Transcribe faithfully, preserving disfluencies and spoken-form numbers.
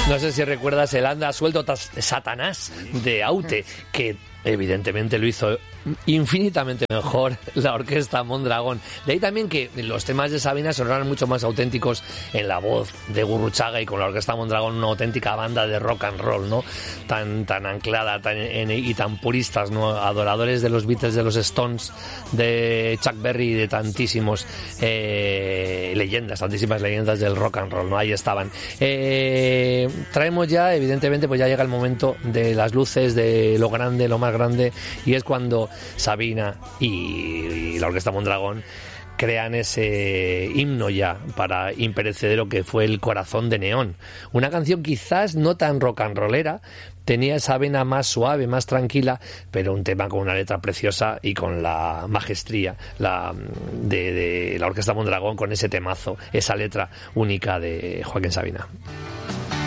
No sé si recuerdas el Anda suelto Satanás de Aute, que evidentemente lo hizo infinitamente mejor la orquesta Mondragón. De ahí también que los temas de Sabina sonaran mucho más auténticos en la voz de Gurruchaga, y con la orquesta Mondragón una auténtica banda de rock and roll, ¿no? Tan, tan anclada tan, en, y tan puristas, ¿no? Adoradores de los Beatles, de los Stones, de Chuck Berry y de tantísimos eh, leyendas, tantísimas leyendas del rock and roll, ¿no? Ahí estaban. Eh, traemos ya, evidentemente, pues ya llega el momento de las luces, de lo grande, lo más grande, y es cuando Sabina y, y la orquesta Mondragón crean ese himno ya para imperecedero que fue El corazón de neón. Una canción quizás no tan rock and rollera, tenía esa vena más suave, más tranquila, pero un tema con una letra preciosa y con la majestría la, de, de la orquesta Mondragón, con ese temazo, esa letra única de Joaquín Sabina.